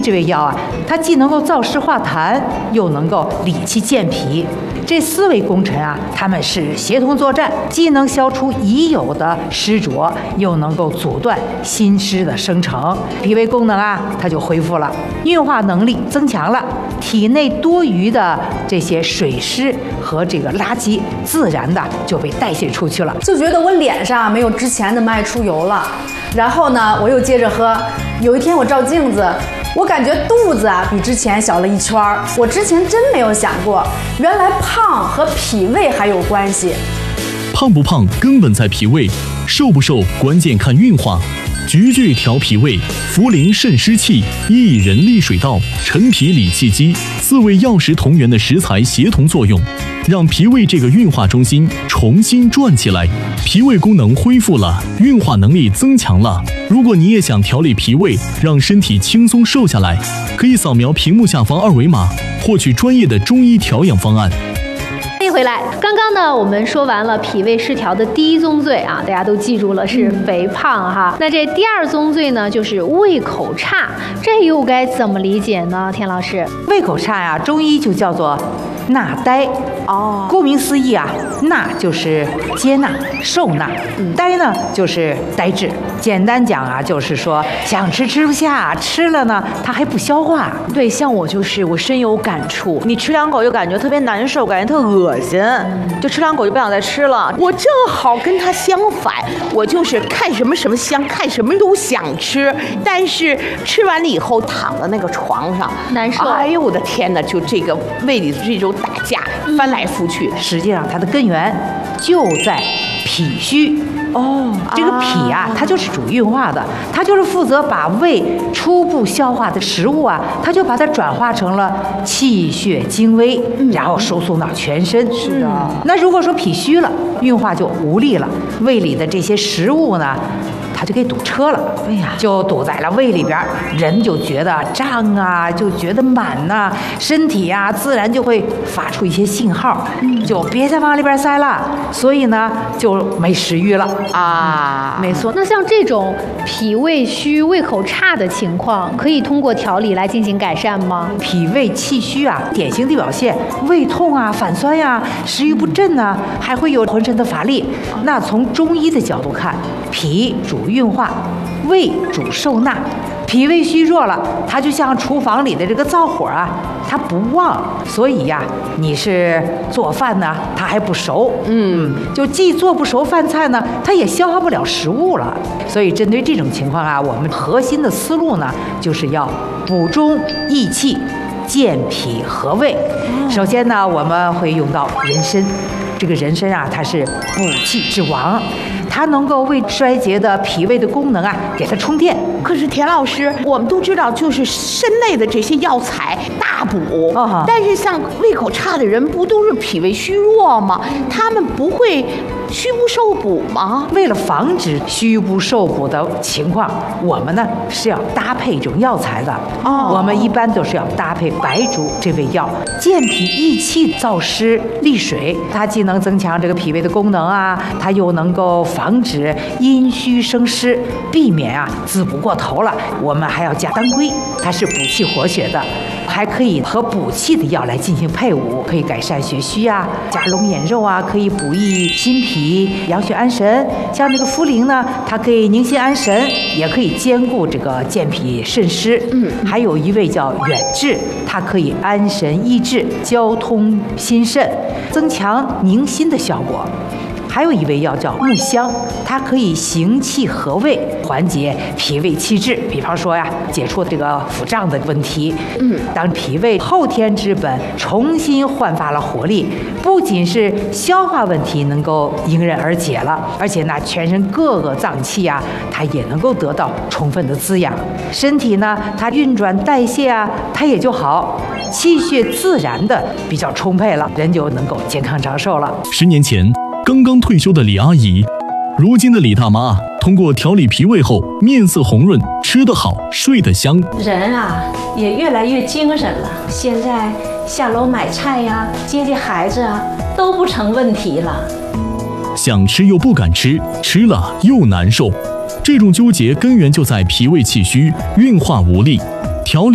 这味药啊，它既能够燥湿化痰，又能够理气健脾。这4位功臣啊，他们是协同作战，既能消除已有的湿浊，又能够阻断新湿的生成，脾胃功能啊，它就恢复了，运化能力增强了，体内多余的这些水湿和这个垃圾，自然的就被代谢出去了。 就觉得我脸上没有之前的爱出油了，然后呢，我又接着喝。有一天我照镜子，我感觉肚子啊比之前小了1圈儿。我之前真没有想过，原来胖和脾胃还有关系。 胖不胖根本在脾胃，瘦不瘦关键看运化。菊苣调脾胃，茯苓渗湿气，薏仁利水道，陈皮理气机，4味药食同源的食材协同作用，让脾胃这个运化中心重新转起来，脾胃功能恢复了，运化能力增强了。如果你也想调理脾胃，让身体轻松瘦下来，可以扫描屏幕下方2维码，获取专业的中医调养方案。 回来，刚刚呢，我们说完了脾胃失调的第1宗罪啊，大家都记住了，是肥胖哈。那这第2宗罪呢，就是胃口差，这又该怎么理解呢？田老师， 胃口差呀，中医就叫做纳呆。顾名思义啊，纳就是接纳、受纳，呆呢就是呆滞。简单讲啊，就是说想吃吃不下，吃了呢它还不消化。 对，像我就是我深有感触，你吃2口就感觉特别难受，感觉特恶心，就吃2口就不想再吃了。我正好跟他相反，我就是看什么什么香，看什么都想吃，但是吃完了以后躺在那个床上难受。 哎呦我的天哪，就这个胃里的这种打架，翻来覆去。 实际上它的根源就在脾虚。这个脾啊，它就是主运化的，它就是负责把胃初步消化的食物啊，它就把它转化成了气血精微，然后输送到全身。 是的。 那如果说脾虚了，运化就无力了，胃里的这些食物呢，它就给堵车了， 哎呀， 就堵在了胃里边，人就觉得胀啊，就觉得满呐，身体啊自然就会发出一些信号，就别再往里边塞了，所以呢就没食欲了啊。 没错，那像这种脾胃虚、胃口差的情况，可以通过调理来进行改善吗？ 脾胃气虚啊，典型的表现胃痛啊、反酸呀、食欲不振呐，还会有浑身的乏力。那从中医的角度看，脾主运化，胃主受纳。脾胃虚弱了，它就像厨房里的这个灶火啊，它不旺，所以呀，你是做饭呢，它还不熟，就既做不熟饭菜呢，它也消化不了食物了。所以针对这种情况啊，我们核心的思路呢，就是要补中益气，健脾和胃。首先呢，我们会用到人参。这个人参啊，它是补气之王，它能够为衰竭的脾胃的功能啊，给它充电。 可是田老师，我们都知道，就是参类的这些药材大补，但是像胃口差的人，不都是脾胃虚弱吗？他们不会虚不受补吗？ 为了防止虚不受补的情况，我们呢是要搭配这种药材的。我们一般都是要搭配白术这味药，健脾益气、燥湿利水，它既能增强这个脾胃的功能啊，它又能够防止阴虚生湿，避免啊滋补过头了。我们还要加当归，它是补气活血的，还可以和补气的药来进行配伍，可以改善血虚啊，加龙眼肉啊，可以补益心脾、养血安神。像那个茯苓呢，它可以宁心安神，也可以兼顾这个健脾渗湿。还有一味叫远志，它可以安神益智、交通心肾，增强宁心的效果。还有一味药叫木香，它可以行气和胃，缓解脾胃气滞。比方说呀，解除这个腹胀的问题。当脾胃后天之本重新焕发了活力，不仅是消化问题能够迎刃而解了，而且呢，全身各个脏器啊，它也能够得到充分的滋养。身体呢，它运转代谢啊，它也就好，气血自然的比较充沛了，人就能够健康长寿了。 10年前刚刚退休的李阿姨，如今的李大妈通过调理脾胃后，面色红润，吃得好，睡得香。 人啊，也越来越精神了。现在下楼买菜呀、接接孩子啊，都不成问题了。 想吃又不敢吃，吃了又难受，这种纠结根源就在脾胃气虚，运化无力。